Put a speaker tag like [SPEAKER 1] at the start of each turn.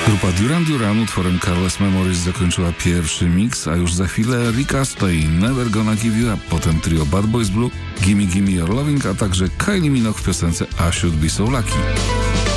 [SPEAKER 1] Grupa Duran Duran utworem Careless Memories zakończyła pierwszy mix, a już za chwilę Rick Astley, Never Gonna Give You Up, potem trio Bad Boys Blue, Gimme Gimme Your Loving, a także Kylie Minogue w piosence I Should Be So Lucky.